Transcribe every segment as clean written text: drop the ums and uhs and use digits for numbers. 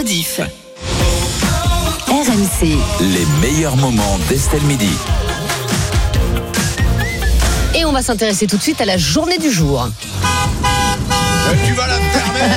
rediff. RMC. Les meilleurs moments d'Estelle Midi. Et on va s'intéresser tout de suite à la journée du jour. Tu vas la fermer,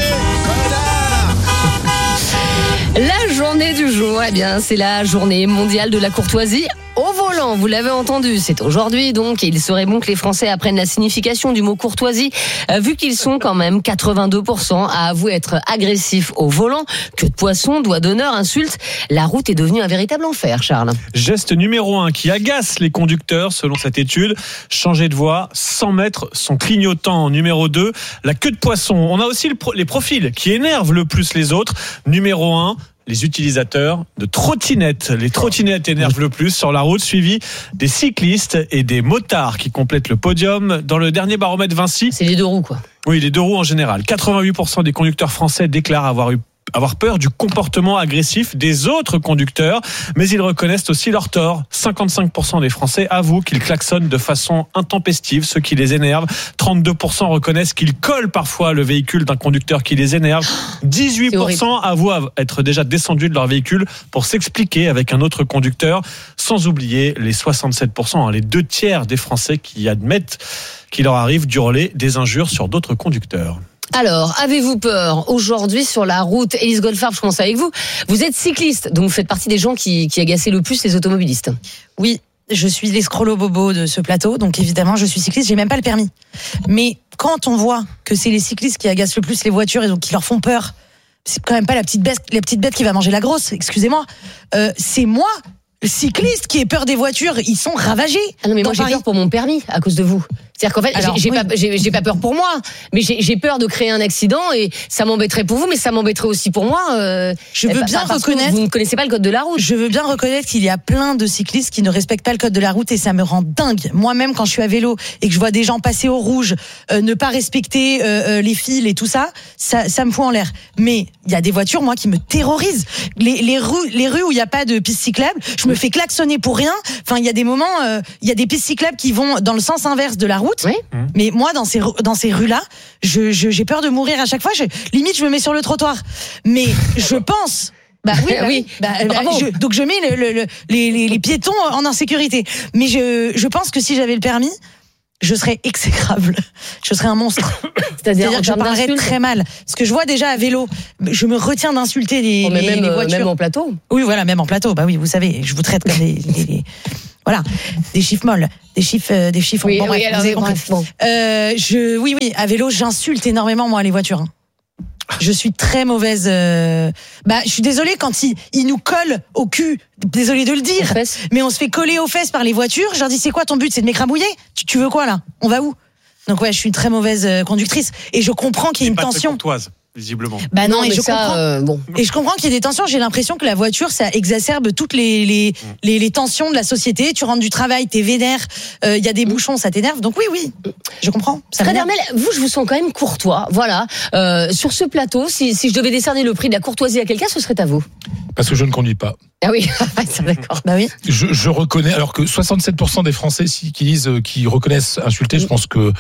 La journée du jour, eh bien, c'est la journée mondiale de la courtoisie au volant. Vous l'avez entendu, c'est aujourd'hui donc. Et il serait bon que les Français apprennent la signification du mot courtoisie, vu qu'ils sont quand même 82% à avouer être agressifs au volant. Queue de poisson, doigt d'honneur, insultes. La route est devenue un véritable enfer, Charles. Geste numéro 1 qui agace les conducteurs, selon cette étude. Changer de voie sans mettre son clignotant. Numéro 2, la queue de poisson. On a aussi les profils qui énervent le plus les autres. Numéro 1, les utilisateurs de trottinettes. Les trottinettes énervent le plus sur la route, suivi des cyclistes et des motards qui complètent le podium. Dans le dernier baromètre Vinci, C'est les deux roues, quoi. oui, les deux roues en général. 88% des conducteurs français déclarent avoir peur du comportement agressif des autres conducteurs, mais ils reconnaissent aussi leur tort. 55% des Français avouent qu'ils klaxonnent de façon intempestive, ce qui les énerve. 32% reconnaissent qu'ils collent parfois le véhicule d'un conducteur qui les énerve. 18% avouent être déjà descendus de leur véhicule pour s'expliquer avec un autre conducteur, sans oublier les 67%, les 2/3 des Français qui admettent qu'il leur arrive d'hurler des injures sur d'autres conducteurs. Alors, avez-vous peur aujourd'hui sur la route? Élise Goldfarb, je commence avec vous. Vous êtes cycliste, donc vous faites partie des gens qui agaçaient le plus les automobilistes. Oui, je suis l'escrolo bobo de ce plateau, donc évidemment je suis cycliste, j'ai même pas le permis. Mais quand on voit que c'est les cyclistes qui agacent le plus les voitures et donc qui leur font peur, c'est quand même pas la petite bête qui va manger la grosse, excusez-moi. C'est moi, le cycliste, qui ai peur des voitures, ils sont ravagés. Ah non, mais moi j'ai Paris. peur pour mon permis à cause de vous. C'est-à-dire qu'en fait, Alors, j'ai pas peur pour moi, mais j'ai peur de créer un accident et ça m'embêterait pour vous, mais ça m'embêterait aussi pour moi. Je veux bien parce que reconnaître. vous ne connaissez pas le code de la route. Je veux bien reconnaître qu'il y a plein de cyclistes qui ne respectent pas le code de la route et ça me rend dingue. Moi-même, quand je suis à vélo et que je vois des gens passer au rouge, ne pas respecter les fils et tout ça, ça me fout en l'air. Mais il y a des voitures, moi, qui me terrorisent. Les rues où il n'y a pas de piste cyclable, je me fais klaxonner pour rien. Enfin, il y a des moments, il y a des pistes cyclables qui vont dans le sens inverse de la route. Oui. Mais moi, dans ces rues-là, j'ai peur de mourir à chaque fois. Limite, je me mets sur le trottoir. Mais je pense. Oui. Bravo. Donc je mets les piétons en insécurité. Mais je pense que si j'avais le permis, je serais exécrable. Je serais un monstre. C'est-à-dire que je parlerais très mal. Parce que je vois déjà à vélo, je me retiens d'insulter les voitures. Même en plateau. Oui, voilà, même en plateau. Bah oui, vous savez, je vous traite comme voilà, des chiffres molles, des chiffres. Oui, bon, bref, alors, vous avez compris. bon. Oui, à vélo, j'insulte énormément moi les voitures. Je suis très mauvaise. Je suis désolée quand ils nous collent au cul. Désolée de le dire, mais on se fait coller aux fesses par les voitures. Je leur dis, c'est quoi ton but? C'est de m'écrabouiller? Tu veux quoi là? On va où? Donc ouais, je suis une très mauvaise conductrice et je comprends qu'il y ait une tension. Courtoise, visiblement. Non, et mais je ça, comprends. bon. Et je comprends qu'il y ait des tensions. J'ai l'impression que la voiture, ça exacerbe toutes les tensions de la société. Tu rentres du travail, t'es vénère, il y a des bouchons, ça t'énerve. Donc oui, je comprends. Fred Hermel, vous, je vous sens quand même courtois. Voilà. Sur ce plateau, si je devais décerner le prix de la courtoisie à quelqu'un, ce serait à vous. Parce que je ne conduis pas. Ah oui, d'accord. Bah oui. Je reconnais, alors que 67% des Français qui reconnaissent insulter, je pense que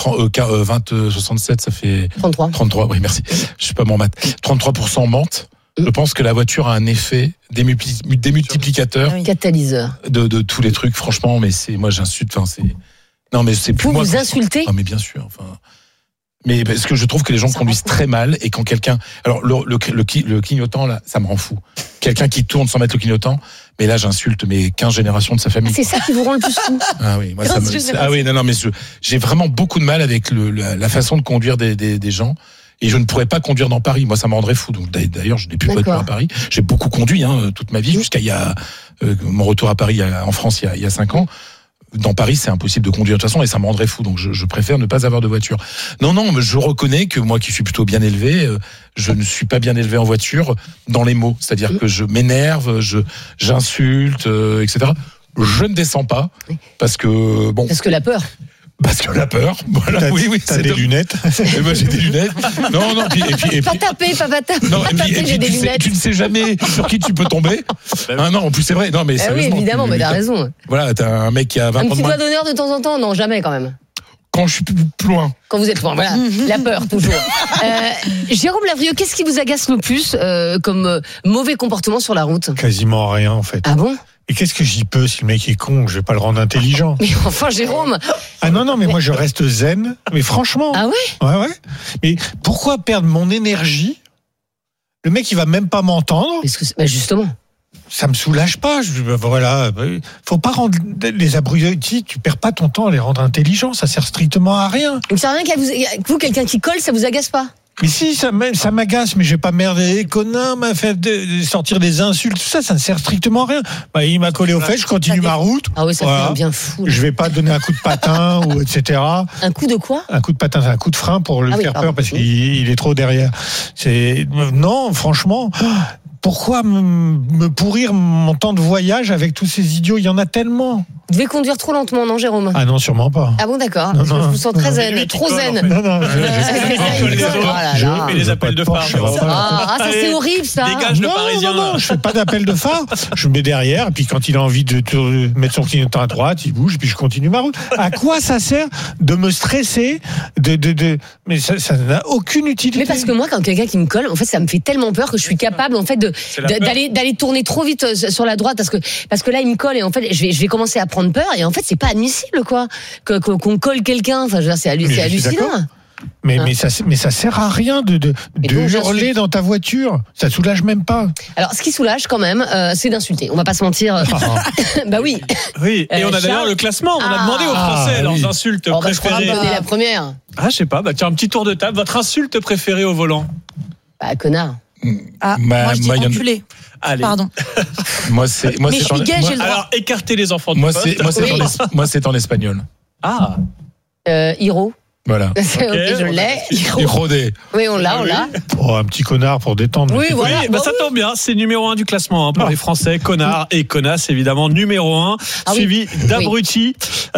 67, ça fait 33, oui, merci. Je suis pas bon en maths. 33% mentent. Je pense que la voiture a un effet démultiplicateur. Ah oui. Catalyseur. De tous les trucs, franchement, mais moi j'insulte, non, mais c'est plus moi. Vous insultez? Ah, mais bien sûr, mais parce que je trouve que les gens conduisent très mal et quand quelqu'un, alors le clignotant là, ça me rend fou. Quelqu'un qui tourne sans mettre le clignotant, mais là j'insulte mes 15 générations de sa famille. C'est ça qui vous rend le plus fou. Ah oui, moi non mais j'ai vraiment beaucoup de mal avec la façon de conduire des gens. Et je ne pourrais pas conduire dans Paris. Moi, ça me rendrait fou. Donc, d'ailleurs, je n'ai plus de voiture à Paris. J'ai beaucoup conduit toute ma vie jusqu'à mon retour à Paris en France il y a 5 ans. Dans Paris, c'est impossible de conduire de toute façon et ça me rendrait fou. Donc, je préfère ne pas avoir de voiture. Non, mais je reconnais que moi qui suis plutôt bien élevé, je ne suis pas bien élevé en voiture dans les mots. C'est-à-dire que je m'énerve, j'insulte, etc. Je ne descends pas parce que Parce que la peur. Parce que la peur, voilà. T'as des lunettes. Et moi j'ai des lunettes. Non, et puis. Pas taper. Non, Pas taper, j'ai des lunettes. Tu ne sais jamais sur qui tu peux tomber. Non, en plus c'est vrai. Non, mais oui, sérieusement. évidemment, mais t'as raison. Voilà, t'as un mec qui a 20 ans de Un petit moins. doigt d'honneur de temps en temps? Non, jamais quand même. Quand je suis plus loin. Quand vous êtes loin, voilà. La peur, toujours. Jérôme Lavrieux, qu'est-ce qui vous agace le plus comme mauvais comportement sur la route ? Quasiment rien, en fait. Ah bon ? Et qu'est-ce que j'y peux si le mec est con? Je vais pas le rendre intelligent. Mais enfin, Jérôme. Ah non, mais moi je reste zen. Mais franchement. Ah ouais? Ouais. Mais pourquoi perdre mon énergie? Le mec, il va même pas m'entendre. Parce que, justement. Ça me soulage pas. Voilà. Faut pas rendre les abrutis. Tu perds pas ton temps à les rendre intelligents. Ça sert strictement à rien. Donc ça n'a rien qu'à vous, quelqu'un qui colle, ça vous agace pas? Mais si, ça m'agace, mais je vais pas merder. Connard m'a fait sortir des insultes, tout ça, ça ne sert strictement à rien. Bah, il m'a collé aux fesses, je continue ma route. Ah oui, ça fait un bien fou. Là. Je vais pas donner un coup de patin ou etc. Un coup de quoi? Un coup de patin, c'est un coup de frein pour lui faire peur parce qu'il est trop derrière. Non, franchement. Pourquoi me pourrir mon temps de voyage avec tous ces idiots? Il y en a tellement. Vous devez conduire trop lentement, non, Jérôme? Ah non, sûrement pas. Ah bon, d'accord. Non, je vous sens très zen, trop zen. Non, je fais les appels de phare. Ça c'est horrible, ça. Dégage le Parisien. Non, je fais pas d'appel de phare. Je me mets derrière, et puis quand il a envie de mettre son clignotant à droite, il bouge, et puis je continue ma route. À quoi ça sert de me stresser, mais ça n'a aucune utilité. Mais parce que moi, quand quelqu'un qui me colle, en fait, ça me fait tellement peur que je suis capable, en fait, d'aller tourner trop vite sur la droite parce que là, il me colle et en fait, je vais commencer à prendre peur et en fait, c'est pas admissible, quoi, qu'on colle quelqu'un. Enfin, je veux dire, c'est hallucinant. Mais ça sert à rien de hurler dans ta voiture. Ça soulage même pas. Alors, ce qui soulage quand même, c'est d'insulter. On va pas se mentir. Bah oui. Oui. Et on a d'ailleurs le classement. On a demandé aux Français leurs insultes préférées. Je crois que la première. Ah, je sais pas. Bah tiens, un petit tour de table. Votre insulte préférée au volant? Bah, connard. Moi je dis enculé. Allez. Pardon. Moi c'est je suis gay, j'ai le droit. Alors, écartez les enfants de poste. Moi c'est en espagnol. Ah. Hiro. Voilà. Ok, je l'ai. Irodé. Oui, on l'a. Oh, un petit connard pour détendre. Oui, voilà. Oui, ça tombe bien. C'est numéro 1 du classement pour les Français. Connard et connasse, évidemment, numéro 1. Suivi d'abruti.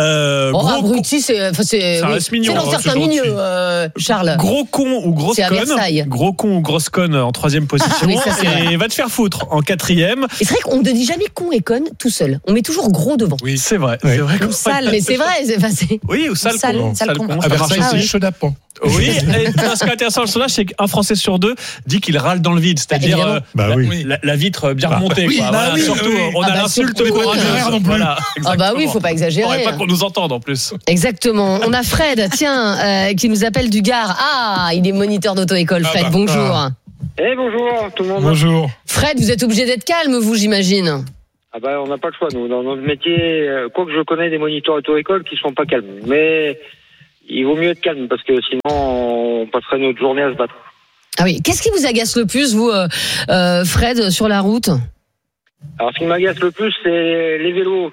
Abruti, ça reste mignon. C'est dans certains milieux, Charles. Gros con ou grosse conne. Gros con ou grosse conne en 3e position. Et va te faire foutre en 4e. Et c'est vrai qu'on ne dit jamais con et conne tout seul. On met toujours gros devant. Oui, c'est vrai. C'est vrai. Ou sale, mais c'est vrai. Oui, ou sale con. C'est chaud d'apprend. Oui, et ce qui est intéressant dans le sondage, c'est qu'un Français sur 2 dit qu'il râle dans le vide, c'est-à-dire la vitre bien remontée. Surtout, on a l'insulte courageuse non plus. Voilà, il faut pas exagérer. On ne pas qu'on nous entende en plus. Exactement. On a Fred, qui nous appelle du Gard. Ah, il est moniteur d'auto-école. Fred, bonjour. Bonjour tout le monde. Bonjour. Fred, vous êtes obligé d'être calme, vous, j'imagine. On n'a pas le choix, nous. Dans notre métier, quoique je connais des moniteurs auto-école qui sont pas calmes. Mais il vaut mieux être calme parce que sinon, on passerait notre journée à se battre. Ah oui. Qu'est-ce qui vous agace le plus, vous, Fred, sur la route? Alors, ce qui m'agace le plus, c'est les vélos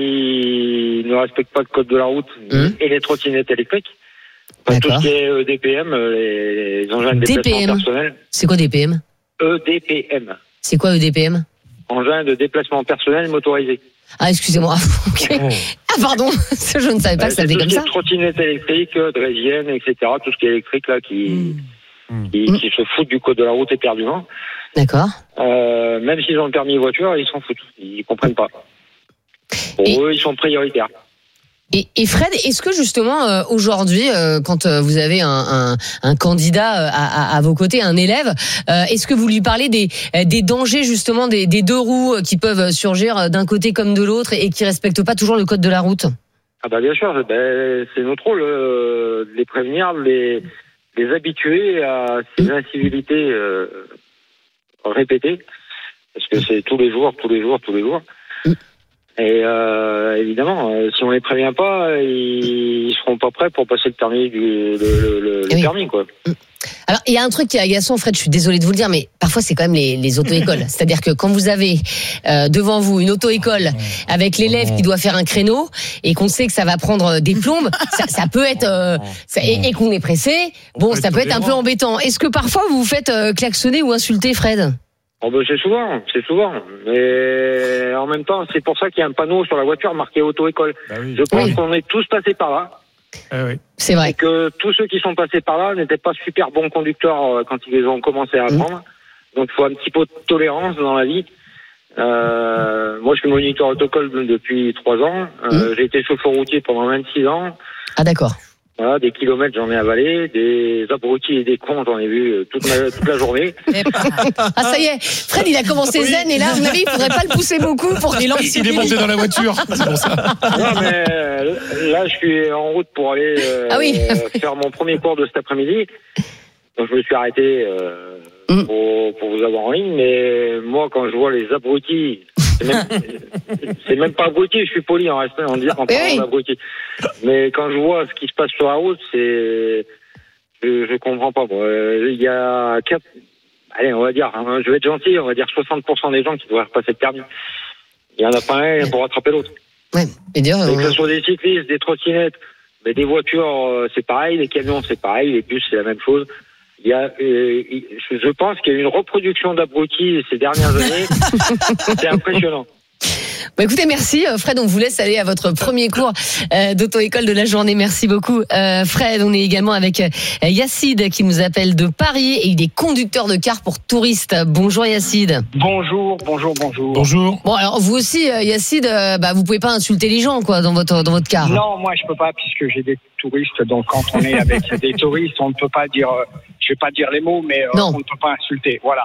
qui ne respectent pas le code de la route et les trottinettes électriques. Tout ce qui est EDPM, les engins de déplacement personnel. C'est quoi DPM? EDPM. C'est quoi EDPM? Engin de déplacement personnel motorisé. Ah, excusez-moi. Okay. Ah, pardon. Je ne savais pas que ça s'appelait comme ça. Tout ce qui est trottinettes électriques, draisiennes, etc. Tout ce qui est électrique, là, qui se foutent du code de la route éperdument. D'accord. Même s'ils ont le permis voiture, ils s'en foutent. Ils comprennent pas. Pour eux, ils sont prioritaires. Et Fred, est-ce que justement aujourd'hui, quand vous avez un candidat à vos côtés, un élève, est-ce que vous lui parlez des dangers justement des deux roues qui peuvent surgir d'un côté comme de l'autre et qui respectent pas toujours le code de la route? Ah bien sûr, c'est notre rôle de les prévenir, de les habituer à ces incivilités répétées, parce que c'est tous les jours. Et évidemment, si on les prévient pas, ils seront pas prêts pour passer le permis, le permis, quoi. Alors, il y a un truc qui est agaçant, Fred, je suis désolé de vous le dire, mais parfois c'est quand même les auto-écoles. C'est-à-dire que quand vous avez devant vous une auto-école avec l'élève qui doit faire un créneau et qu'on sait que ça va prendre des plombes, ça peut être et qu'on est pressé, ça peut être un peu embêtant. Est-ce que parfois vous vous faites klaxonner ou insulter, Fred? C'est souvent. Mais en même temps, c'est pour ça qu'il y a un panneau sur la voiture marqué auto-école. Je pense qu'on est tous passés par là. C'est vrai. Et que tous ceux qui sont passés par là n'étaient pas super bons conducteurs quand ils ont commencé à apprendre. Donc il faut un petit peu de tolérance dans la vie. Moi, je suis moniteur auto-école depuis 3 ans. J'ai été chauffeur routier pendant 26 ans. Ah d'accord. Voilà, des kilomètres, j'en ai avalé. Des abrutis et des cons, j'en ai vu toute la journée. Ah, ça y est. Fred, il a commencé zen et là, à mon avis, il faudrait pas le pousser beaucoup pour qu'il lance. Il est monté dans la voiture, c'est pour ça. Non, mais là, je suis en route pour aller faire mon premier cours de cet après-midi. Donc, je me suis arrêté pour vous avoir en ligne. Mais moi, quand je vois les abrutis, c'est même pas abrutis, je suis poli en parlant d'abrutis. Mais quand je vois ce qui se passe sur la route, je comprends pas. Il y a allez, on va dire, je vais être gentil, on va dire 60% des gens qui devraient repasser le permis. Il y en a pas un pour rattraper l'autre. Ouais, et dire, que ce soit des cyclistes, des trottinettes, mais des voitures, c'est pareil, les camions, c'est pareil, les bus, c'est la même chose. Il y a, je pense qu'il y a une reproduction d'abrutis ces dernières années. C'est impressionnant. Bah écoutez, merci Fred, on vous laisse aller à votre premier cours d'auto-école de la journée. Merci beaucoup Fred. On est également avec Yacide qui nous appelle de Paris et il est conducteur de car pour touristes. Bonjour Yacide. Bonjour. Bon alors vous aussi Yacide, vous pouvez pas insulter les gens quoi dans votre car. Non, moi je peux pas puisque j'ai des touristes, donc quand on est avec des touristes, on ne peut pas dire, je vais pas dire les mots, mais on ne peut pas insulter. Voilà.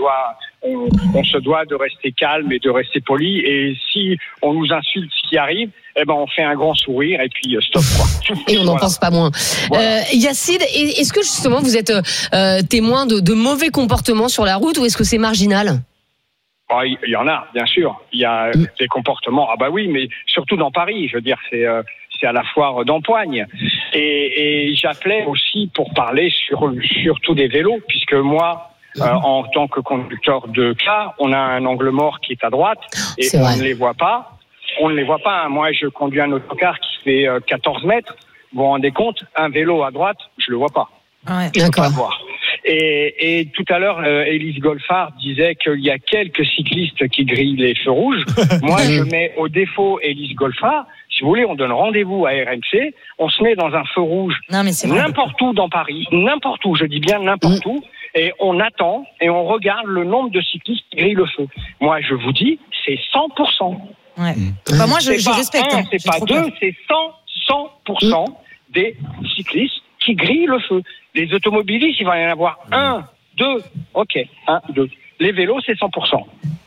On se doit de rester calme et de rester poli. Et si on nous insulte ce qui arrive, on fait un grand sourire et puis stop quoi. Et on n'en pense pas moins. Voilà. Yacide, est-ce que justement vous êtes témoin de mauvais comportements sur la route ou est-ce que c'est marginal? Il y en a, bien sûr. Il y a des comportements. Ah bah oui, mais surtout dans Paris. Je veux dire, c'est à la foire d'Empoigne. Et j'appelais aussi pour parler surtout des vélos, puisque moi, en tant que conducteur de car, on a un angle mort qui est à droite et on ne les voit pas. On ne les voit pas. Moi, je conduis un autocar qui fait 14 mètres. Vous vous rendez compte, un vélo à droite, je le vois pas. Ouais. Je peux pas le voir. Et tout à l'heure, Élise Golfard disait qu'il y a quelques cyclistes qui grillent les feux rouges. Moi, je mets au défaut Élise Golfard. Si vous voulez, on donne rendez-vous à RMC. On se met dans un feu rouge n'importe où dans Paris, n'importe où, je dis bien n'importe où. Et on attend et on regarde le nombre de cyclistes qui grillent le feu. Moi, je vous dis, c'est 100%. Ouais. Moi, je respecte. C'est pas deux, c'est 100% des cyclistes qui grillent le feu. Les automobilistes, il va y en avoir 1, 2. Ok, 1, 2. Les vélos, c'est 100%.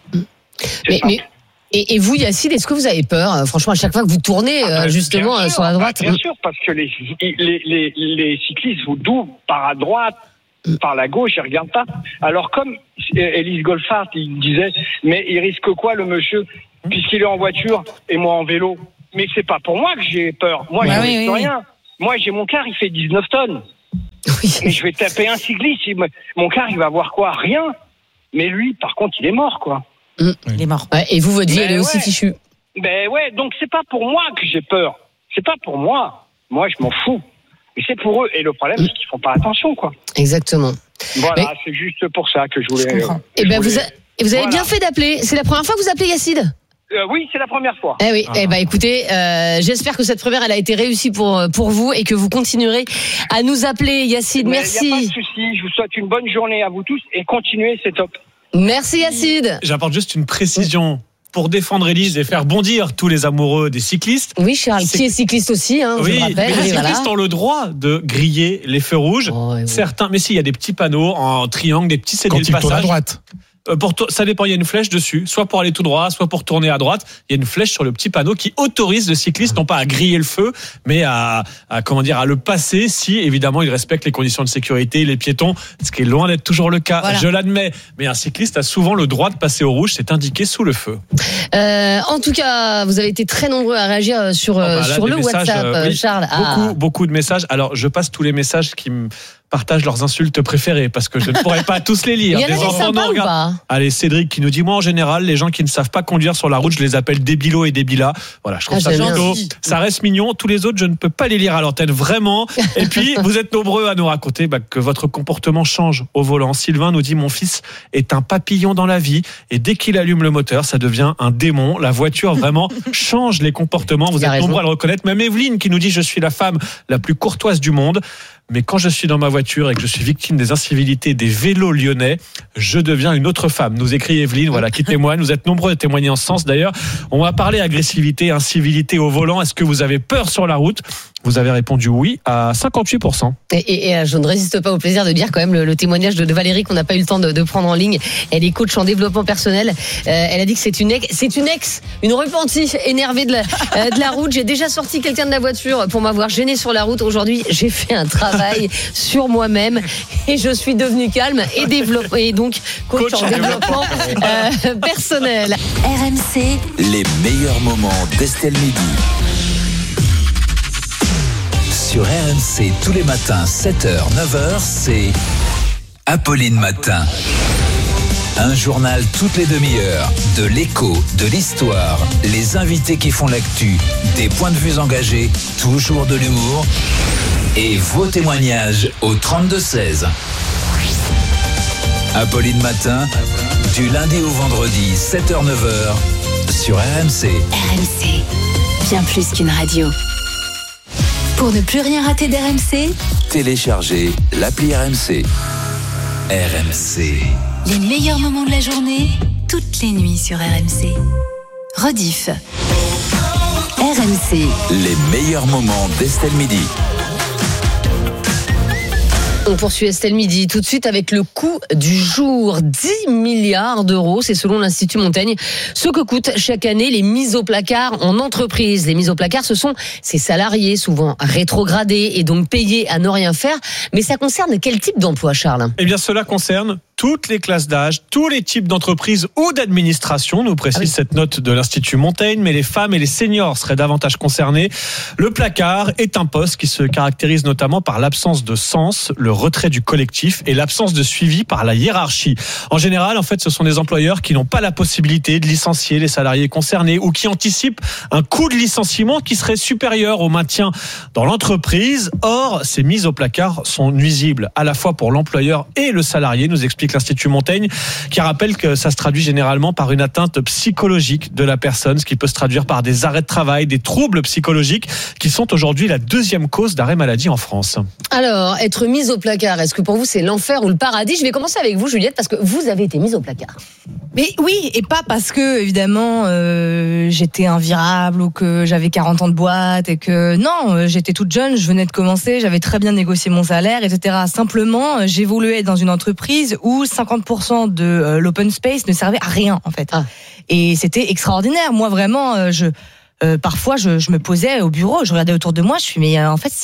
Et vous, Yacide, est-ce que vous avez peur, franchement, à chaque fois que vous tournez justement sur la droite? Bien sûr, parce que les cyclistes vous doublent par à droite, par la gauche, ils ne regardent pas. Alors, comme Élise Golfard, il disait, mais il risque quoi, le monsieur, puisqu'il est en voiture et moi en vélo? Mais c'est pas pour moi que j'ai peur. Moi, je ne risque rien. Moi, j'ai mon car, il fait 19 tonnes. Oui. Et je vais taper un cycliste. Mon car, il va voir quoi? Rien. Mais lui, par contre, il est mort, quoi. Il est mort. Ouais, et vous, votre vie, elle est aussi fichue. Ben ouais, donc c'est pas pour moi que j'ai peur. C'est pas pour moi. Moi, je m'en fous. Mais c'est pour eux. Et le problème, c'est qu'ils font pas attention, quoi. Exactement. Voilà, c'est juste pour ça que je voulais. Vous avez bien fait d'appeler. C'est la première fois que vous appelez Yacide? Oui, c'est la première fois. Écoutez, j'espère que cette première elle a été réussie pour vous et que vous continuerez à nous appeler, Yacide. Merci. Il n'y a pas de souci. Je vous souhaite une bonne journée à vous tous et continuez, c'est top. Merci Yacide. J'apporte juste une précision pour défendre Élise et faire bondir tous les amoureux des cyclistes. Oui, Charles, qui est cycliste aussi, je le rappelle. Mais les cyclistes ont le droit de griller les feux rouges. Certains, mais si, il y a des petits panneaux en triangle, des petits cédés de passage. Quand ils tournent à droite. Ça dépend, il y a une flèche dessus, soit pour aller tout droit, soit pour tourner à droite. Il y a une flèche sur le petit panneau qui autorise le cycliste non pas à griller le feu, mais à le passer si évidemment il respecte les conditions de sécurité, les piétons, ce qui est loin d'être toujours le cas. Voilà. Je l'admets, mais un cycliste a souvent le droit de passer au rouge, c'est indiqué sous le feu. En tout cas, vous avez été très nombreux à réagir sur le WhatsApp, Charles. Beaucoup de messages. Alors, je passe tous les messages qui me partagent leurs insultes préférées parce que je ne pourrais pas tous les lire. Il y en a des sympas ou pas? Allez, Cédric qui nous dit, moi en général, les gens qui ne savent pas conduire sur la route, je les appelle débilos et débilas. Voilà, je trouve ça plutôt, ça reste mignon. Tous les autres, je ne peux pas les lire à l'antenne, vraiment. Et puis, vous êtes nombreux à nous raconter que votre comportement change au volant. Sylvain nous dit, mon fils est un papillon dans la vie et dès qu'il allume le moteur, ça devient un démon. La voiture vraiment change les comportements. Vous êtes nombreux à le reconnaître. Même Evelyne qui nous dit, je suis la femme la plus courtoise du monde. Mais quand je suis dans ma voiture et que je suis victime des incivilités des vélos lyonnais, je deviens une autre femme. Nous écrit Evelyne, voilà, qui témoigne. Vous êtes nombreux à témoigner en ce sens d'ailleurs. On va parler agressivité, incivilité au volant. Est-ce que vous avez peur sur la route ? Vous avez répondu oui à 58%. Et je ne résiste pas au plaisir de dire quand même le témoignage de Valérie qu'on n'a pas eu le temps de prendre en ligne. Elle est coach en développement personnel. Elle a dit que c'est une repentie énervée de la route. J'ai déjà sorti quelqu'un de la voiture pour m'avoir gêné sur la route. Aujourd'hui, j'ai fait un travail sur moi-même et je suis devenue calme et donc coach en développement personnel. RMC, les meilleurs moments d'Estelle Midi. Sur RMC, tous les matins, 7h, 9h, c'est Apolline Matin. Un journal toutes les demi-heures, de l'écho, de l'histoire, les invités qui font l'actu, des points de vue engagés, toujours de l'humour et vos témoignages au 32-16. Apolline Matin, du lundi au vendredi, 7h, 9h, sur RMC. RMC, bien plus qu'une radio. Pour ne plus rien rater d'RMC, Téléchargez l'appli RMC. RMC. les meilleurs moments de la journée, toutes les nuits sur RMC. Rediff. RMC. Les meilleurs moments d'Estelle Midi. On poursuit Estelle Midi tout de suite avec le coût du jour. 10 milliards d'euros, c'est selon l'Institut Montaigne ce que coûtent chaque année les mises au placard en entreprise. Les mises au placard, ce sont ces salariés souvent rétrogradés et donc payés à ne rien faire. Mais ça concerne quel type d'emploi, Charles ? Eh bien, cela concerne toutes les classes d'âge, tous les types d'entreprises ou d'administration, nous précise cette note de l'Institut Montaigne, mais les femmes et les seniors seraient davantage concernés. Le placard est un poste qui se caractérise notamment par l'absence de sens, le retrait du collectif et l'absence de suivi par la hiérarchie. En général, en fait, ce sont des employeurs qui n'ont pas la possibilité de licencier les salariés concernés ou qui anticipent un coût de licenciement qui serait supérieur au maintien dans l'entreprise. Or, ces mises au placard sont nuisibles à la fois pour l'employeur et le salarié, nous explique l'Institut Montaigne, qui rappelle que ça se traduit généralement par une atteinte psychologique de la personne, ce qui peut se traduire par des arrêts de travail, des troubles psychologiques qui sont aujourd'hui la deuxième cause d'arrêt maladie en France. Alors, être mise au placard, est-ce que pour vous c'est l'enfer ou le paradis ? Je vais commencer avec vous, Juliette, parce que vous avez été mise au placard. Mais oui, et pas parce que, évidemment, j'étais invirable ou que j'avais 40 ans de boîte et que, non, j'étais toute jeune, je venais de commencer, j'avais très bien négocié mon salaire, etc. Simplement, j'évoluais dans une entreprise où 50% de l'open space ne servait à rien, en fait. Et c'était extraordinaire. Moi, vraiment, parfois, je me posais au bureau, je regardais autour de moi, je suis, mais en fait,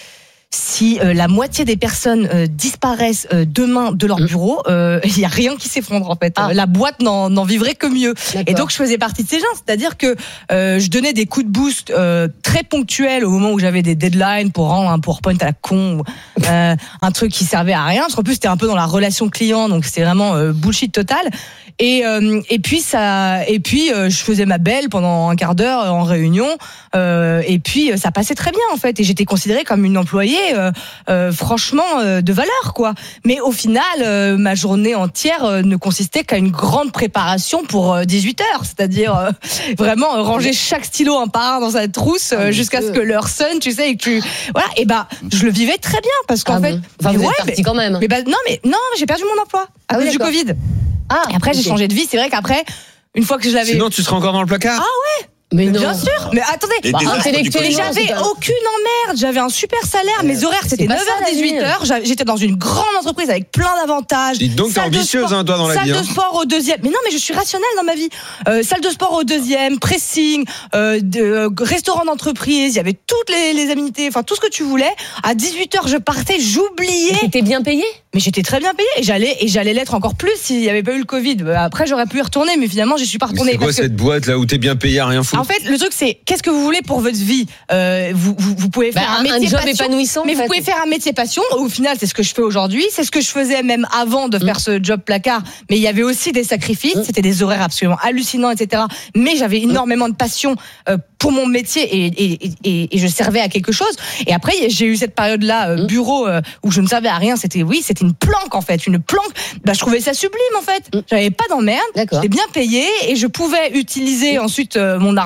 si la moitié des personnes disparaissent demain de leur bureau, il y a rien qui s'effondre en fait. La boîte n'en vivrait que mieux. D'accord. Et donc je faisais partie de ces gens, c'est-à-dire que je donnais des coups de boost très ponctuels au moment où j'avais des deadlines pour rendre un PowerPoint à la con, un truc qui servait à rien. Parce qu'en plus c'était un peu dans la relation client, donc c'était vraiment bullshit total. Et puis je faisais ma belle pendant un quart d'heure en réunion. Et puis ça passait très bien en fait. Et j'étais considérée comme une employée franchement de valeur quoi. Mais au final, ma journée entière ne consistait qu'à une grande préparation pour 18 heures, c'est-à-dire vraiment ranger chaque stylo un par un dans sa trousse jusqu'à ce que l'heure sonne, tu sais, et que tu voilà. Et je le vivais très bien parce qu'en fait, enfin, vous êtes parti quand même. Mais non, j'ai perdu mon emploi à cause du Covid. Et après j'ai changé de vie. C'est vrai qu'après, une fois que je l'avais. Sinon tu serais encore dans le placard. Ah ouais. Mais non. Bien sûr, mais attendez, j'avais aucune emmerde, j'avais un super salaire, mes horaires c'était 9h-18h, j'étais dans une grande entreprise avec plein d'avantages. Dis donc t'es ambitieuse toi dans la vie. Salle de sport au deuxième, mais non mais je suis rationnelle dans ma vie. Salle de sport au deuxième, pressing, restaurant d'entreprise, il y avait toutes les aménités, enfin tout ce que tu voulais. À 18h je partais, j'oubliais. T'étais bien payée ? Mais j'étais très bien payée et j'allais l'être encore plus s'il n'y avait pas eu le Covid. Après j'aurais pu y retourner, mais finalement je suis pas retournée. C'est quoi cette boîte là où t'es bien payée à rien foutre ? En fait, le truc c'est qu'est-ce que vous voulez pour votre vie ? Vous pouvez faire un métier job passion, épanouissant. mais vous pouvez faire un métier passion. Au final, c'est ce que je fais aujourd'hui. C'est ce que je faisais même avant de faire ce job placard. Mais il y avait aussi des sacrifices. C'était des horaires absolument hallucinants, etc. Mais j'avais énormément de passion pour mon métier et je servais à quelque chose. Et après, j'ai eu cette période-là bureau où je ne servais à rien. C'était une planque en fait, une planque. Je trouvais ça sublime en fait. J'avais pas d'emmerde. J'étais bien payée et je pouvais utiliser ensuite mon argent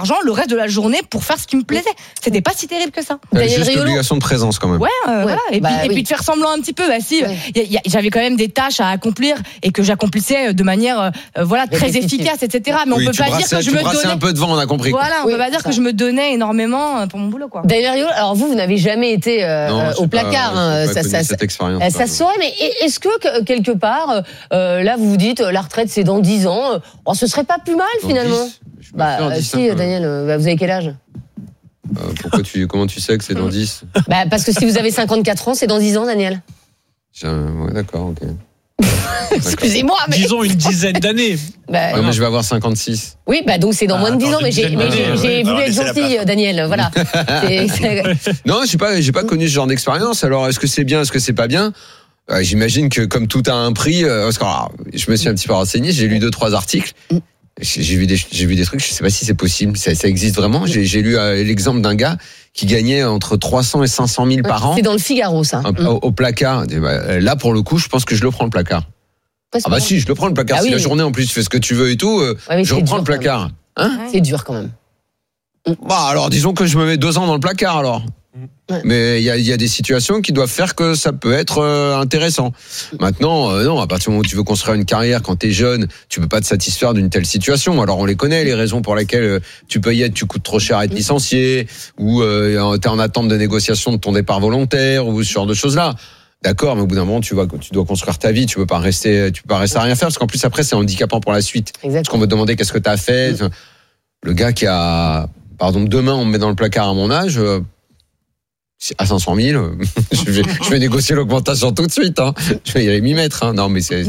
l'argent le reste de la journée pour faire ce qui me plaisait. C'était pas si terrible que ça. Juste l'obligation de présence quand même. Ouais, voilà. Et puis de faire semblant un petit peu. J'avais quand même des tâches à accomplir et que j'accomplissais de manière très efficace, etc. Mais on peut pas dire que je me donnais un peu de vent, on a compris. Voilà, on peut pas dire que je me donnais énormément pour mon boulot, quoi. D'ailleurs, alors vous n'avez jamais été au placard. Cette expérience. Ça se saurait, mais est-ce que quelque part, là vous vous dites la retraite c'est dans 10 ans, ce serait pas plus mal finalement? Si, Daniel, vous avez quel âge? Comment tu sais que c'est dans 10? Parce que si vous avez 54 ans, c'est dans 10 ans, Daniel. Ouais, d'accord, ok. Excusez-moi, mais... Disons une dizaine d'années. Mais je vais avoir 56. Oui, donc c'est dans moins de 10 ans, mais j'ai voulu être gentil, Daniel, voilà. Non, j'ai pas connu ce genre d'expérience. Alors, est-ce que c'est bien, est-ce que c'est pas bien? J'imagine que comme tout a un prix, parce que je me suis un petit peu renseigné, j'ai lu 2-3 articles. J'ai vu des trucs, je sais pas si c'est possible, ça existe vraiment. J'ai lu l'exemple d'un gars qui gagnait entre 300 et 500 000 par an. C'est dans le Figaro, ça. Au placard. Là, pour le coup, je pense que je le prends le placard. Si, je le prends le placard. Si la journée, en plus, tu fais ce que tu veux et tout, je reprends le placard. C'est dur quand même. Alors, disons que je me mets 2 ans dans le placard, alors. Mais il y a des situations qui doivent faire que ça peut être intéressant. Maintenant, non, à partir du moment où tu veux construire une carrière quand t'es jeune, tu peux pas te satisfaire d'une telle situation. Alors on les connaît, les raisons pour lesquelles tu peux y être, tu coûtes trop cher à être licencié, ou t'es en attente de négociation de ton départ volontaire, ou ce genre de choses-là. D'accord, mais au bout d'un moment, tu dois construire ta vie, tu peux pas rester à rien faire, parce qu'en plus après c'est handicapant pour la suite. Exactement. Parce qu'on va te demander qu'est-ce que t'as fait. Le gars qui a, par exemple, demain on me met dans le placard à mon âge. À 500 000, je vais négocier l'augmentation tout de suite. Je vais y aller m'y mettre. Non, mais c'est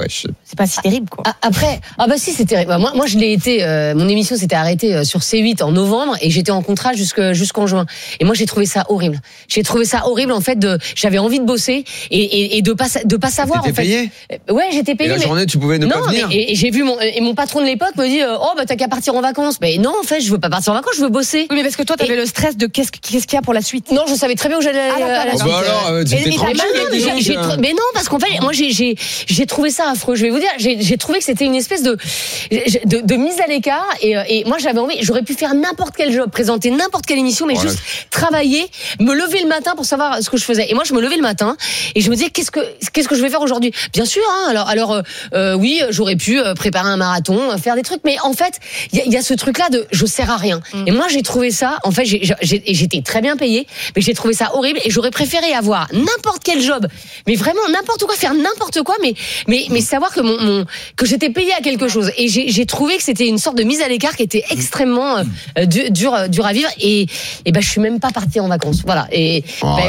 pas si terrible, quoi. Après, si, c'est terrible. Moi, je l'ai été. Mon émission s'était arrêtée sur C8 en novembre et j'étais en contrat jusqu'en juin. Et moi, j'ai trouvé ça horrible. J'ai trouvé ça horrible, en fait. j'avais envie de bosser et de pas savoir. T'étais payé? Ouais, j'étais payé. Et la journée, tu pouvais ne pas venir. Et j'ai vu mon patron de l'époque me dit, t'as qu'à partir en vacances. Mais non, en fait, je veux pas partir en vacances, je veux bosser. Oui, mais parce que toi, t'avais le stress de qu'est-ce qu'il y a pour la suite. Non, je savais très bien où j'allais à la suite. Mais non, parce qu'en fait, moi, j'ai trouvé ça affreux. Je vais vous dire, j'ai trouvé que c'était une espèce de mise à l'écart. Et moi, j'avais envie, j'aurais pu faire n'importe quel job, présenter n'importe quelle émission, mais juste travailler, me lever le matin pour savoir ce que je faisais. Et moi, je me levais le matin et je me disais, qu'est-ce que je vais faire aujourd'hui? Bien sûr, alors, oui, j'aurais pu préparer un marathon, faire des trucs, mais en fait, il y a ce truc-là de je sers à rien. Et moi, j'ai trouvé ça, en fait, j'étais très bien payée, mais j'ai trouvé ça horrible et j'aurais préféré avoir n'importe quel job, mais vraiment n'importe quoi, faire n'importe quoi, mais savoir que j'étais payée à quelque chose. Et j'ai trouvé que c'était une sorte de mise à l'écart qui était extrêmement dur à vivre. Et je suis même pas partie en vacances. Voilà. Et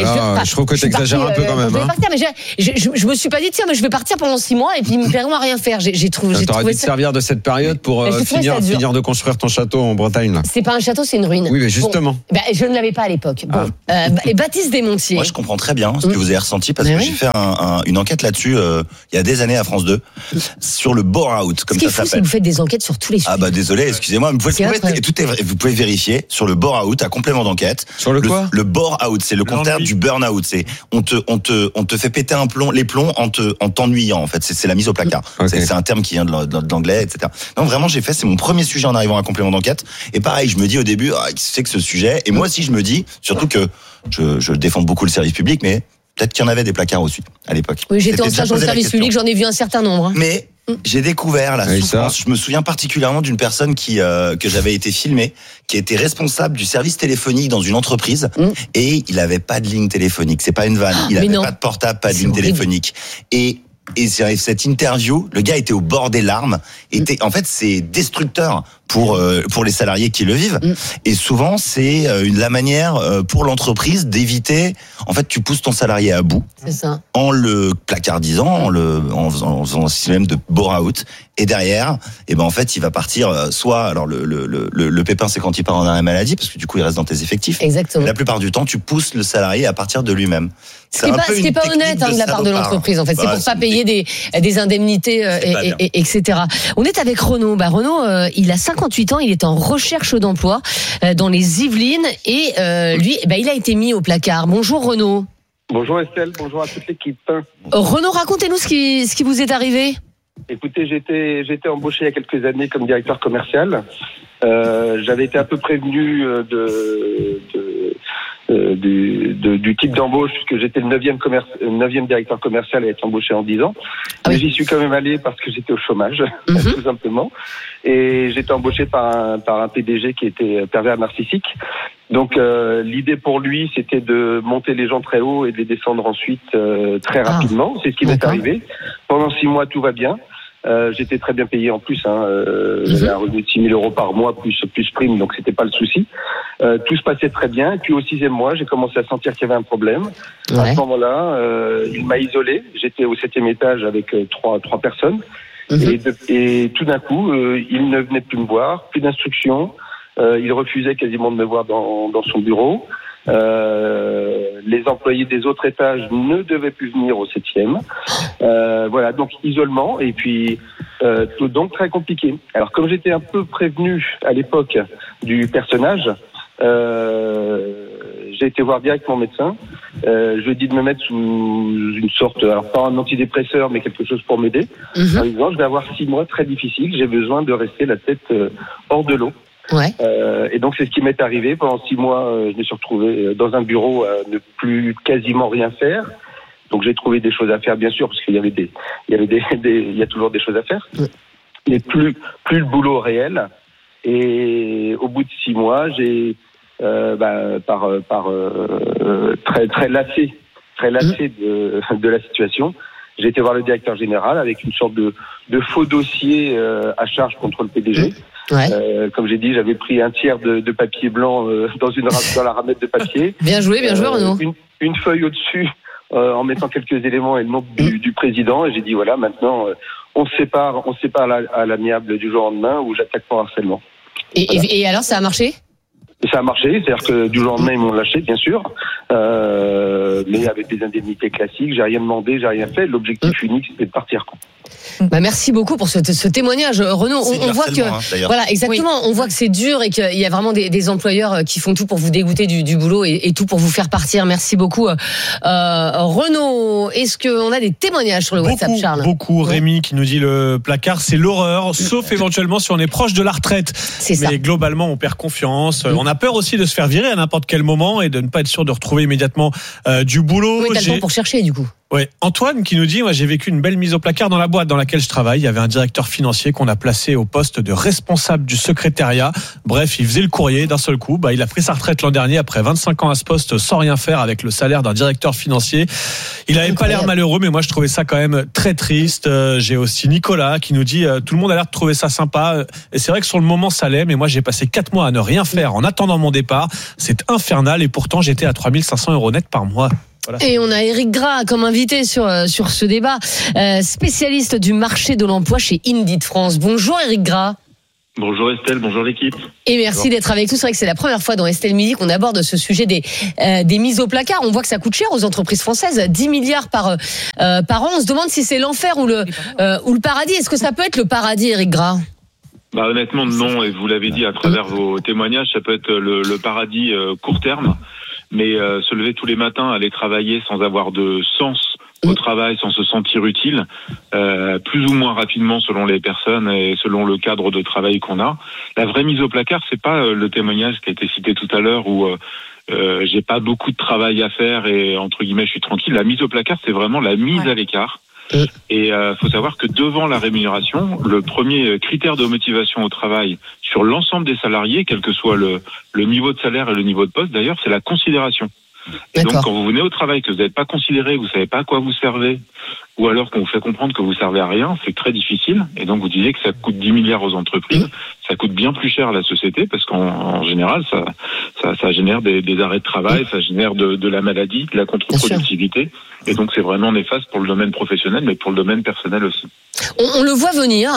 je trouve que t'exagères un peu quand même. Je vais partir, mais je me suis pas dit tiens, mais je vais partir pendant 6 mois et puis ils me paieront à rien faire. T'aurais dû te servir de cette période pour finir de construire ton château en Bretagne là. C'est pas un château, c'est une ruine. Oui, mais justement. Je ne l'avais pas à l'époque. Et Baptiste Desmontiers. Moi, je comprends très bien ce que vous avez ressenti parce que j'ai fait une enquête là-dessus il y a des années à France 2 sur le bore-out, comme ça s'appelle. Vous faites des enquêtes sur tous les sujets. Désolé, excusez-moi, mais vous pouvez vérifier sur le bore-out à complément d'enquête. Sur le quoi? Le bore-out, c'est le contraire du burn-out. C'est on te fait péter les plombs en t'ennuyant en fait. C'est la mise au placard. Okay. C'est un terme qui vient de l'anglais, etc. Non, vraiment, c'est mon premier sujet en arrivant à complément d'enquête. Et pareil, je me dis au début, c'est que ce sujet. Et moi aussi, je me dis, surtout que je défends beaucoup le service public, mais peut-être qu'il y en avait des placards aussi à l'époque. Oui, j'étais en stage dans le service public, j'en ai vu un certain nombre. Mais j'ai découvert la souffrance. Je me souviens particulièrement d'une personne que j'avais été filmée, qui était responsable du service téléphonique dans une entreprise, et il avait pas de ligne téléphonique. C'est pas une vanne. Il avait pas de portable, pas de ligne téléphonique. Et cette interview, le gars était au bord des larmes. En fait, c'est destructeur pour les salariés qui le vivent. Et souvent, c'est la manière pour l'entreprise d'éviter. En fait, tu pousses ton salarié à bout. C'est ça. En le placardisant, en faisant un système de bore-out. Et derrière, en fait, il va partir soit. Alors, le pépin, c'est quand il part en arrêt maladie, parce que du coup, il reste dans tes effectifs. Exactement. Mais la plupart du temps, tu pousses le salarié à partir de lui-même. Ce qui est pas honnête de la part de l'entreprise, en fait. C'est pour pas payer des indemnités, etc. On est avec Renaud. Renaud, il a 58 ans, il est en recherche d'emploi dans les Yvelines et lui, il a été mis au placard. Bonjour Renaud. Bonjour Estelle, bonjour à toute l'équipe. Renaud, racontez-nous ce qui vous est arrivé. Écoutez, j'ai été embauché il y a quelques années comme directeur commercial J'avais été un peu prévenu du type d'embauche, puisque j'étais le 9e directeur commercial à être embauché en 10 ans. Mais j'y suis quand même allé parce que j'étais au chômage, tout simplement. Et j'étais embauché par un PDG qui était pervers narcissique. Donc l'idée pour lui, c'était de monter les gens très haut et de les descendre ensuite très rapidement. C'est ce qui m'est arrivé. Pendant 6 mois, tout va bien. J'étais très bien payé en plus. J'avais un revenu de 6 000 euros par mois plus prime, donc c'était pas le souci. Tout se passait très bien. Et puis au 6e mois, j'ai commencé à sentir qu'il y avait un problème. Ouais. À ce moment-là, il m'a isolé. J'étais au 7e étage avec trois personnes. Et tout d'un coup, il ne venait plus me voir, plus d'instructions. Il refusait quasiment de me voir dans son bureau. Les employés des autres étages ne devaient plus venir au 7e. Voilà, donc isolement et puis donc très compliqué. Alors comme j'étais un peu prévenu à l'époque du personnage, j'ai été voir direct mon médecin. Je lui ai dit de me mettre sous une sorte, alors pas un antidépresseur, mais quelque chose pour m'aider. En disant, je vais avoir 6 mois très difficiles, j'ai besoin de rester la tête hors de l'eau. Ouais. Et donc c'est ce qui m'est arrivé. Pendant 6 mois, je me suis retrouvé dans un bureau à ne plus quasiment rien faire. Donc j'ai trouvé des choses à faire, bien sûr, parce qu'il y a toujours des choses à faire, mais plus le boulot réel. Et au bout de 6 mois, j'ai très lassé de la situation, j'ai été voir le directeur général avec une sorte de faux dossier à charge contre le PDG. Ouais. Comme j'ai dit, j'avais pris un tiers de papier blanc dans la ramette de papier. Bien joué Renaud. Une feuille au-dessus en mettant quelques éléments et le nom du président. Et j'ai dit voilà, maintenant on se sépare à l'amiable du jour au lendemain ou j'attaque pour harcèlement. Et alors ça a marché ? Ça a marché, c'est-à-dire que du jour au lendemain ils m'ont lâché, bien sûr, mais avec des indemnités classiques. J'ai rien demandé, j'ai rien fait. L'objectif unique, c'était de partir. Merci beaucoup pour ce témoignage, Renaud. On voit que voilà, exactement. Oui. On voit que c'est dur et qu'il y a vraiment des employeurs qui font tout pour vous dégoûter du boulot et tout pour vous faire partir. Merci beaucoup, Renaud. Est-ce qu'on a des témoignages sur le WhatsApp, Charles ? Beaucoup. Rémi qui nous dit le placard, c'est l'horreur, sauf éventuellement si on est proche de la retraite. Mais globalement, on perd confiance. On a peur aussi de se faire virer à n'importe quel moment et de ne pas être sûr de retrouver immédiatement du boulot. Oui, t'as le temps pour chercher du coup. Ouais, Antoine qui nous dit, moi j'ai vécu une belle mise au placard dans la boîte dans laquelle je travaille. Il y avait un directeur financier qu'on a placé au poste de responsable du secrétariat. Bref, il faisait le courrier d'un seul coup. Il a pris sa retraite l'an dernier après 25 ans à ce poste sans rien faire avec le salaire d'un directeur financier. Il avait pas l'air malheureux, mais moi je trouvais ça quand même très triste. J'ai aussi Nicolas qui nous dit, tout le monde a l'air de trouver ça sympa. Et c'est vrai que sur le moment ça l'est, mais moi j'ai passé 4 mois à ne rien faire en attendant mon départ. C'est infernal et pourtant j'étais à 3 500 € net par mois. Voilà. Et on a Éric Gras comme invité sur ce débat, spécialiste du marché de l'emploi chez Indeed France. Bonjour Éric Gras. Bonjour Estelle, bonjour l'équipe. Et merci d'être avec nous. C'est vrai que c'est la première fois dans Estelle Midi qu'on aborde ce sujet des mises au placard. On voit que ça coûte cher aux entreprises françaises, 10 milliards par an. On se demande si c'est l'enfer ou le paradis. Est-ce que ça peut être le paradis, Éric Gras ? Honnêtement non, et vous l'avez dit à travers vos témoignages, ça peut être le paradis court terme. Mais se lever tous les matins, aller travailler sans avoir de sens au travail, sans se sentir utile, plus ou moins rapidement selon les personnes et selon le cadre de travail qu'on a. La vraie mise au placard, c'est pas le témoignage qui a été cité tout à l'heure où j'ai pas beaucoup de travail à faire et entre guillemets je suis tranquille. La mise au placard, c'est vraiment la mise à l'écart. Et faut savoir que devant la rémunération, le premier critère de motivation au travail sur l'ensemble des salariés, quel que soit le niveau de salaire et le niveau de poste d'ailleurs, c'est la considération. Et donc quand vous venez au travail, que vous n'êtes pas considéré, vous savez pas à quoi vous servez, ou alors qu'on vous fait comprendre que vous servez à rien, c'est très difficile. Et donc vous disiez que ça coûte 10 milliards aux entreprises, ça coûte bien plus cher à la société parce qu'en général ça génère des arrêts de travail, ça génère de la maladie, de la contre-productivité. Et donc c'est vraiment néfaste pour le domaine professionnel, mais pour le domaine personnel aussi. On le voit venir,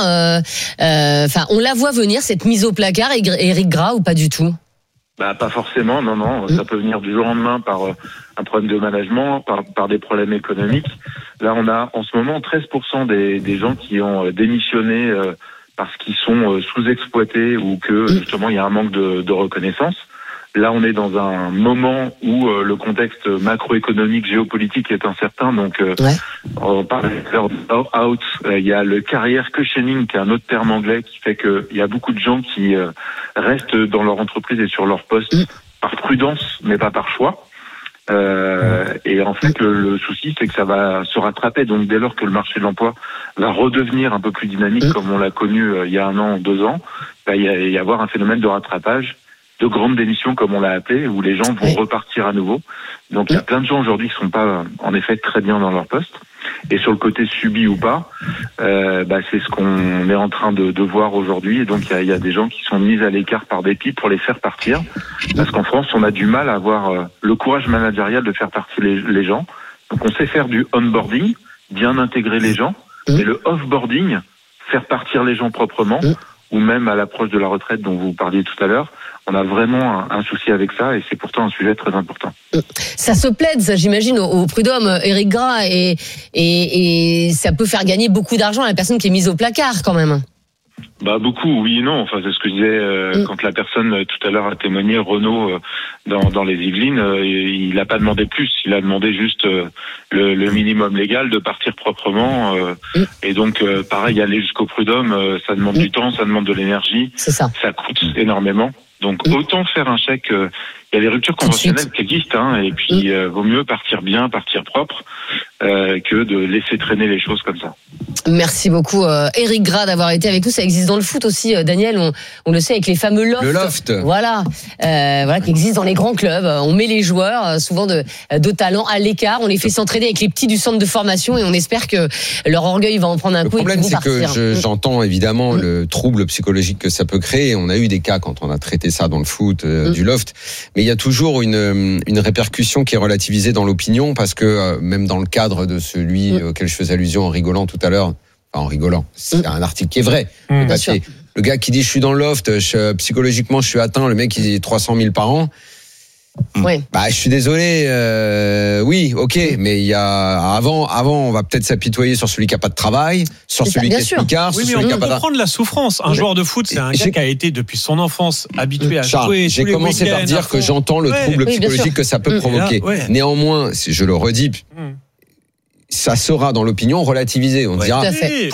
on la voit venir cette mise au placard, Éric Gras, ou pas du tout? Pas forcément, non. Ça peut venir du jour au lendemain par un problème de management, par des problèmes économiques. Là, on a en ce moment 13% des gens qui ont démissionné parce qu'ils sont sous-exploités ou que justement il y a un manque de reconnaissance. Là, on est dans un moment où le contexte macroéconomique, géopolitique est incertain. Donc, on parle de out. Il y a le career cushioning, qui est un autre terme anglais, qui fait qu'il y a beaucoup de gens qui restent dans leur entreprise et sur leur poste par prudence, mais pas par choix. Et en fait, le souci, c'est que ça va se rattraper. Donc, dès lors que le marché de l'emploi va redevenir un peu plus dynamique, comme on l'a connu il y a 1 an, 2 ans, il va y avoir un phénomène de rattrapage, de grandes démissions, comme on l'a appelé, où les gens vont repartir à nouveau. Donc, il y a plein de gens aujourd'hui qui sont pas, en effet, très bien dans leur poste. Et sur le côté subi ou pas, c'est ce qu'on est en train de voir aujourd'hui. Et donc, il y a des gens qui sont mis à l'écart par dépit pour les faire partir. Parce qu'en France, on a du mal à avoir le courage managérial de faire partir les gens. Donc, on sait faire du onboarding, bien intégrer les gens, mais le offboarding, faire partir les gens proprement, ou même à l'approche de la retraite dont vous parliez tout à l'heure, on a vraiment un souci avec ça et c'est pourtant un sujet très important. Ça se plaide, ça, j'imagine, au prud'homme, Éric Gras, et ça peut faire gagner beaucoup d'argent à la personne qui est mise au placard quand même. Beaucoup, oui et non. Enfin, c'est ce que je disais quand la personne tout à l'heure a témoigné, Renaud, dans les Yvelines, il n'a pas demandé plus, il a demandé juste le minimum légal de partir proprement. Et donc, pareil, aller jusqu'au prud'homme, ça demande du temps, ça demande de l'énergie, ça coûte énormément. Donc, autant faire un chèque. Il y a des ruptures conventionnelles qui existent, et puis vaut mieux partir bien, partir propre, que de laisser traîner les choses comme ça. Merci beaucoup, Éric Gras, d'avoir été avec nous. Ça existe dans le foot aussi, Daniel. On le sait avec les fameux lofts. Le loft. Voilà, qui existe dans les grands clubs. On met les joueurs, souvent de talent, à l'écart. On les fait s'entraîner avec les petits du centre de formation et on espère que leur orgueil va en prendre un coup. Le problème, c'est que j'entends évidemment le trouble psychologique que ça peut créer. On a eu des cas quand on a traité ça dans le foot, du loft. Mais il y a toujours une répercussion qui est relativisée dans l'opinion parce que même dans le cadre de celui auquel je faisais allusion en rigolant tout à l'heure, enfin en rigolant, c'est un article qui est vrai. Le gars qui dit je suis dans le loft, psychologiquement je suis atteint, le mec il dit 300 000 par an. Je suis désolé, oui, ok, mais il y a avant, on va peut-être s'apitoyer sur celui qui a pas de travail, sur celui qui est smicard, sur celui qui a pas de... comprendre la souffrance. Un joueur de foot, c'est un gars qui a été depuis son enfance habitué à jouer. J'ai commencé par dire que j'entends le trouble psychologique que ça peut provoquer. Néanmoins, je le redis. Ça sera dans l'opinion relativisé. On dira,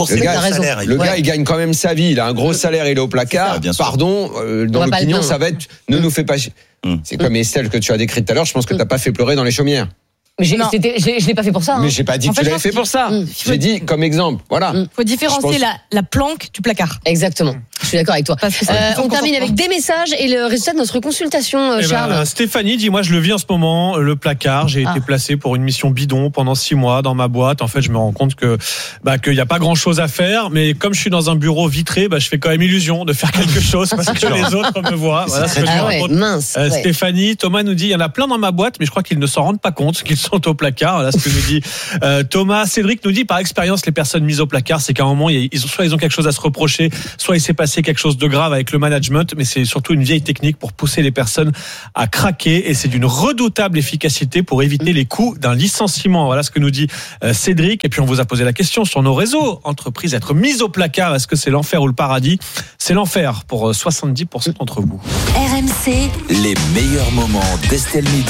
le gars, il gagne quand même sa vie. Il a un gros salaire, il est au placard. Pardon, dans l'opinion, ça va être, ne nous fais pas chier. C'est comme Estelle que tu as décrite tout à l'heure. Je pense que t'as pas fait pleurer dans les chaumières. Mais je l'ai pas fait pour ça. Mais j'ai pas dit que tu l'avais fait pour ça. J'ai dit comme exemple. Voilà. Faut différencier la planque du placard. Exactement. Je suis d'accord avec toi. On termine avec des messages et le résultat de notre consultation, Charles. Stéphanie dit, moi je le vis en ce moment, le placard. J'ai été placé pour une mission bidon pendant 6 mois dans ma boîte. En fait, je me rends compte qu'il y a pas grand chose à faire, mais comme je suis dans un bureau vitré, je fais quand même illusion de faire quelque chose parce que les autres me voient. Voilà ce que je raconte. Mince. Stéphanie, Thomas nous dit, il y en a plein dans ma boîte, mais je crois qu'ils ne s'en rendent pas compte qu'ils sont au placard. Voilà ce que nous dit Thomas. Cédric nous dit, par expérience, les personnes mises au placard, c'est qu'à un moment, soit ils ont quelque chose à se reprocher, soit il s'est passé quelque chose de grave avec le management, mais c'est surtout une vieille technique pour pousser les personnes à craquer et c'est d'une redoutable efficacité pour éviter les coûts d'un licenciement. Voilà ce que nous dit Cédric. Et puis on vous a posé la question sur nos réseaux. Entreprise, être mise au placard, est-ce que c'est l'enfer ou le paradis? C'est l'enfer pour 70% d'entre vous. RMC, les meilleurs moments d'Estelle Midi.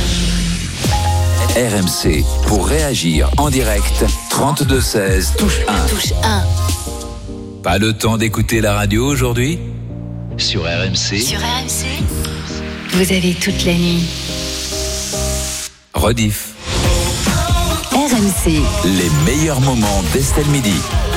RMC, pour réagir en direct, 32-16, touche 1. Touche 1. Pas le temps d'écouter la radio aujourd'hui? Sur RMC. Sur RMC, vous avez toute la nuit. Rediff. RMC, les meilleurs moments d'Estelle Midi.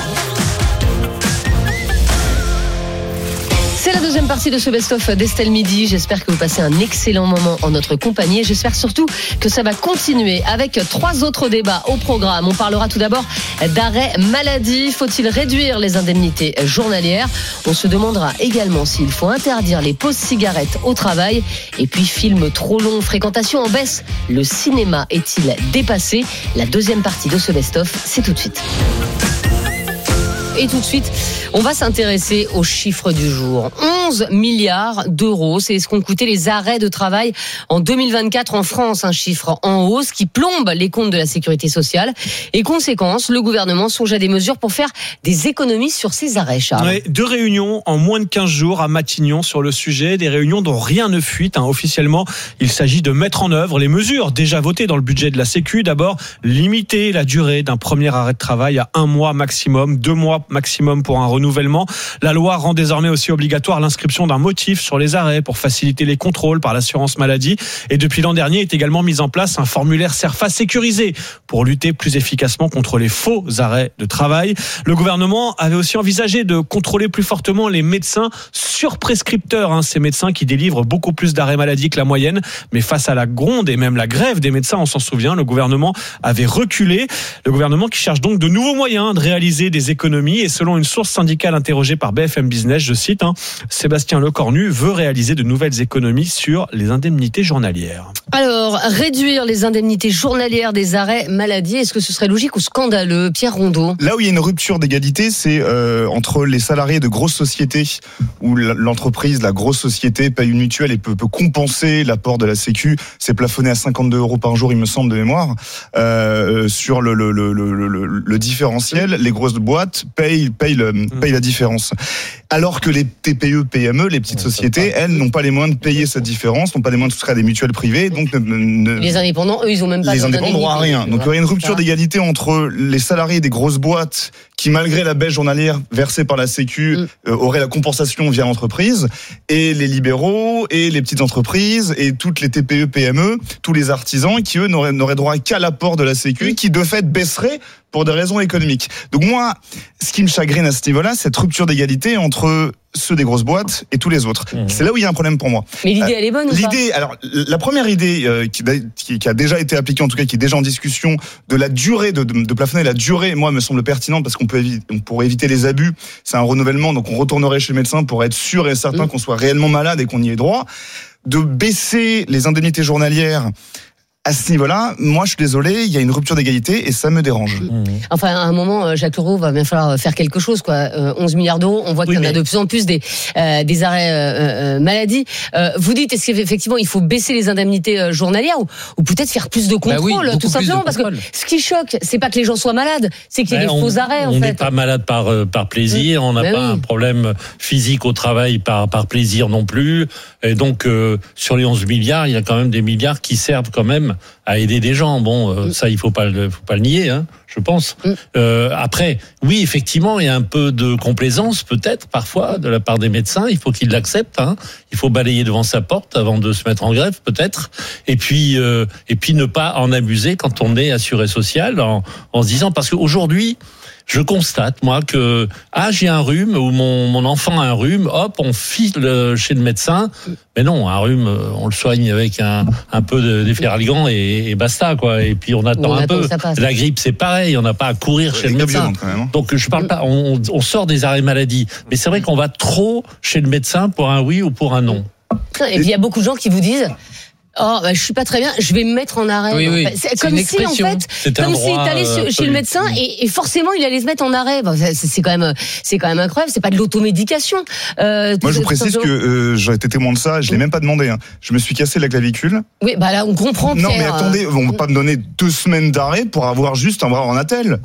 C'est la deuxième partie de ce best-of d'Estelle Midi. J'espère que vous passez un excellent moment en notre compagnie. J'espère surtout que ça va continuer avec 3 autres débats au programme. On parlera tout d'abord d'arrêt maladie. Faut-il réduire les indemnités journalières? On se demandera également s'il faut interdire les pauses cigarettes au travail. Et puis, film trop long, fréquentation en baisse. Le cinéma est-il dépassé? La deuxième partie de ce best-of, c'est tout de suite. Et tout de suite, on va s'intéresser aux chiffres du jour. 11 milliards d'euros, c'est ce qu'ont coûté les arrêts de travail en 2024 en France. Un chiffre en hausse qui plombe les comptes de la sécurité sociale. Et conséquence, le gouvernement songe à des mesures pour faire des économies sur ces arrêts, Charles. Ouais, 2 réunions en moins de 15 jours à Matignon sur le sujet. Des réunions dont rien ne fuite. Officiellement, il s'agit de mettre en œuvre les mesures déjà votées dans le budget de la Sécu. D'abord, limiter la durée d'un premier arrêt de travail à 1 mois maximum, 2 mois maximum pour un renouvellement. La loi rend désormais aussi obligatoire l'inscription d'un motif sur les arrêts pour faciliter les contrôles par l'assurance maladie. Et depuis l'an dernier est également mis en place un formulaire CERFA sécurisé pour lutter plus efficacement contre les faux arrêts de travail. Le gouvernement avait aussi envisagé de contrôler plus fortement les médecins surprescripteurs, ces médecins qui délivrent beaucoup plus d'arrêts maladie que la moyenne. Mais face à la gronde et même la grève des médecins, on s'en souvient, le gouvernement avait reculé. Le gouvernement qui cherche donc de nouveaux moyens de réaliser des économies. Et selon une source syndicale interrogée par BFM Business, je cite, Sébastien Lecornu veut réaliser de nouvelles économies sur les indemnités journalières. Alors, réduire les indemnités journalières des arrêts maladie, est-ce que ce serait logique ou scandaleux, Pierre Rondeau? Là où il y a une rupture d'égalité, c'est entre les salariés de grosses sociétés où l'entreprise, la grosse société paye une mutuelle et peut compenser l'apport de la Sécu. C'est plafonné à 52 € par jour, il me semble, de mémoire. Sur le différentiel, les grosses boîtes payent la différence. Alors que les TPE, PME, les petites sociétés, elles n'ont pas les moyens de payer cette différence, n'ont pas les moyens de souscrire à des mutuelles privées, donc les indépendants, eux, ils ont même pas. Les indépendants n'ont rien. Donc il y aurait une rupture d'égalité entre les salariés des grosses boîtes qui, malgré la baisse journalière versée par la Sécu, auraient la compensation via l'entreprise, et les libéraux et les petites entreprises et toutes les TPE, PME, tous les artisans qui, eux, n'auraient droit qu'à l'apport de la Sécu, qui de fait baisserait pour des raisons économiques. Donc moi, ce qui me chagrine à ce niveau-là, c'est cette rupture d'égalité entre ceux des grosses boîtes et tous les autres. C'est là où il y a un problème pour moi. Mais l'idée, elle est bonne ou pas ? Alors, la première idée qui a déjà été appliquée, en tout cas qui est déjà en discussion, de la durée, de plafonner la durée, moi, me semble pertinente parce qu'on pourrait éviter les abus. C'est un renouvellement, donc on retournerait chez le médecin pour être sûr et certain qu'on soit réellement malade et qu'on y ait droit. De baisser les indemnités journalières à ce niveau-là, moi, je suis désolé, il y a une rupture d'égalité et ça me dérange. Enfin, à un moment, Jacques Leroux va bien falloir faire quelque chose, quoi. 11 milliards d'euros, on voit qu'il y en a de plus en plus des arrêts maladie. Vous dites, est-ce qu'effectivement, il faut baisser les indemnités journalières ou peut-être faire plus de contrôle, tout simplement, parce que ce qui choque, c'est pas que les gens soient malades, c'est qu'il y ait des faux arrêts, en fait. On n'est pas malade par plaisir, on n'a pas un problème physique au travail par plaisir non plus. Et donc, sur les 11 milliards, il y a quand même des milliards qui servent quand même à aider des gens. Bon, ça, il faut pas le nier, je pense. Après, oui, effectivement, il y a un peu de complaisance, peut-être, parfois, de la part des médecins. Il faut qu'ils l'acceptent. Il faut balayer devant sa porte avant de se mettre en grève, peut-être. Et puis ne pas en abuser quand on est assuré social, en se disant, parce qu'aujourd'hui, je constate, moi, que j'ai un rhume ou mon enfant a un rhume, hop, on file chez le médecin. Mais non, un rhume, on le soigne avec un peu d'efferalgan et basta, quoi. Et puis on attend un peu. La grippe, c'est pareil, on n'a pas à courir chez le médecin. Donc je parle pas, on sort des arrêts maladie. Mais c'est vrai qu'on va trop chez le médecin pour un oui ou pour un non. Et puis il y a beaucoup de gens qui vous disent... je suis pas très bien, je vais me mettre en arrêt. Oui. C'est comme si, en fait, comme si t'allais chez le médecin et forcément il allait se mettre en arrêt. C'est quand même incroyable. C'est pas de l'automédication. Moi, je vous précise que j'aurais été témoin de ça. Je l'ai même pas demandé. Je me suis cassé la clavicule. Oui, là, on comprend. Non, Pierre, mais attendez, on va pas me donner 2 semaines d'arrêt pour avoir juste un bras en attelle.